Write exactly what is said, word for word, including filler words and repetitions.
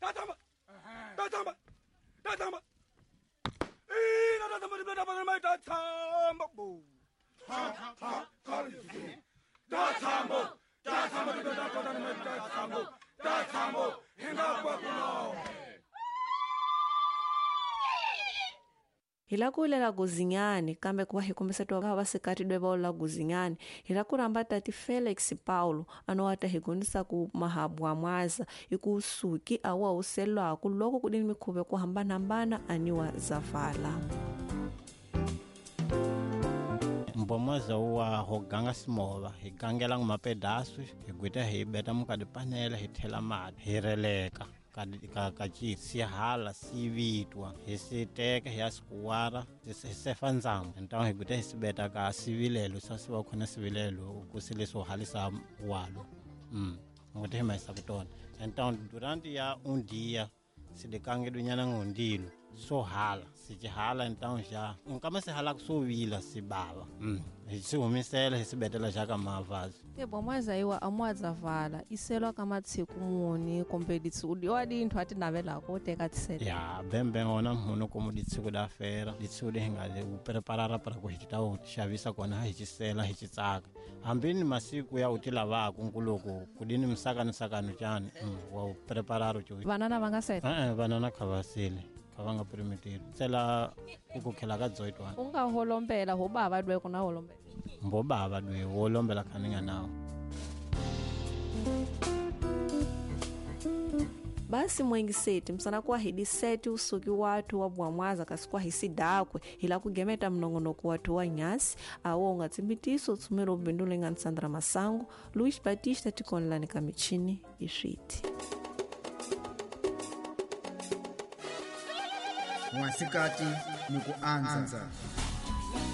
Datama. Datama. Datama. Eh, datama di datama datama. Ha ha ha. Datama. Datama di datama datama. Datama. Hinga kwa kuno. Hila kulela guzinyani kambe kuwa hikumbisa tuwa vasikati dwe baula guzinyani hila kuramba tati Felix Paulo ano wata higundisa ku mahabwa mwaza iku usuki awa uselo aku loko kudini mikube kuhambana hambana aniwa zafala Mbomwaza uwa hoganga simova higangela ngumapedasu higwita hibeta mukadi panela hitela mati hireleka kakaji sihala sivitwa hisiteka hiasikuwara hisefa nzamu então higuta hisibeta ka sivilelo sasiwa khona sivilelo kusileso halisa walo mm ngote himaisa kutona então durante ya um dia sidekange dunyana ngondilo so hala sijihala então já nkama sihala kusovila sibaba mm hisihumisela hisibetela jaka mavazi ke bomwaza iwa amwaza vala iselwa kama tsiku muni kompeditsi udiwadi nthu ati navela ko teka tsela ya bembe ngona mhuno komo ditsiku da fera ditsiku de ngale u preparara para ku hitita u shavisa kona hichisela hichitsaka hambini masiku ya utilava kunkuloko kudini msaka nisakano chane mm, wa prepararo cho vanana vanga set eh vanana khavasile kavanga primitiro tsela ukukhela ka dzoitwa unga holombela ho baba dwe kuna holombela mbo baba dwe holombela khaninga nawo basi mwengi seti msana kwa hidi seti usuki watu wa bwamwaza kasikuwa hisidakwe hila kugemeta mnongonoko watu wa nyasi awo nga timbitiso tsumero bindule nga Sandra Masango Luis Batista tikonlani kamichini ishiti Mwasikati ni kuanza.